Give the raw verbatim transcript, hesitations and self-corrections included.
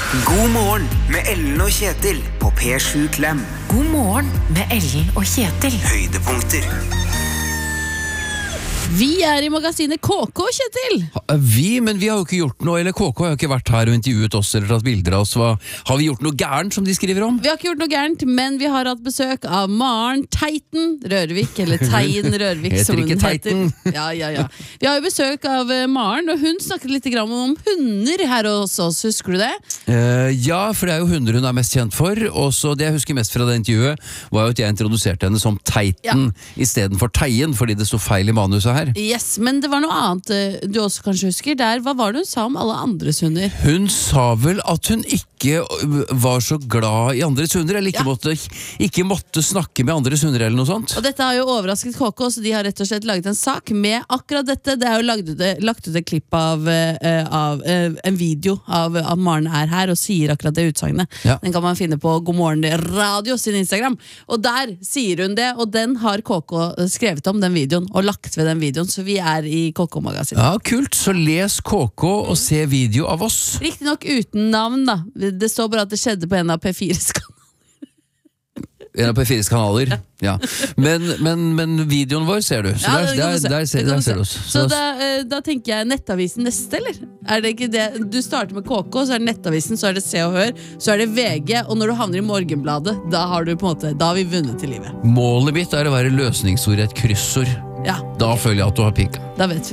God morgen med Ellen og Kjetil på P sju Klem. God morgen med Ellen og Kjetil. Høydepunkter. Vi er i magasinet K K, Kjetil. Vi, men vi har jo ikke gjort noe, eller K K har jo ikke vært her og intervjuet oss eller tatt bilder av oss. Hva, har vi gjort noe gærent som de skriver om? Vi har ikke gjort noe gærent, men vi har hatt besøk av Maren Teiten Rørvik, eller Teien Rørvik Heter som hun ikke Teiten. heter. Ja, ja, ja. Vi har jo besøk av eh, Maren, og hun snakket litt grann om hunder her hos oss, husker du det? Eh, ja, for det er jo hunder hun er mest kjent for, og så det jeg husker mest fra det intervjuet var jo at jeg introduserte henne som Teiten i stedet for Teien, fordi det stod feil i manuset her. Yes, men det var noe annet eh, du også kanskje husker der. Hva var det hun sa om alle andres hunder? Hun sa vel at hun ikke var så glad i andres hunder, eller ikke, Ja. måtte, ikke måtte snakke med andres hunder eller noe sånt. Og dette har jo overrasket K K, så de har rett og slett laget en sak med akkurat dette. Det er jo lagt ut, lagt ut et klipp av, eh, av eh, en video av at Maren er her og sier akkurat det utsagnet. Ja. Den kan man finne på God morgen radio sin Instagram. Og der sier hun det, og den har K K skrevet om, den videoen, og lagt ved den videoen, så vi er i K K-magasinet. Ja, kult. Så les K K og se video av oss. Riktig nok uten navn, da. Det står bare at det skjedde på en av P fires kanaler. En av P fires kanaler. Ja. Men, men, men videoen vår ser du. Så Ja, der, det kan der, du se. der, ser, Det kan der du ser du se. oss. Så da, eh, da tenker jeg Nettavisen neste, eller? Er det ikke det? Du starter med K K, så er det Nettavisen, så er det Se og Hør, så er det V G, og når du havner i Morgenbladet, da har du på en måte, da har vi vunnet til livet. Målet mitt er å være løsningsord i et kryssord. Ja, Da føler jeg at du har pika. da vet vi.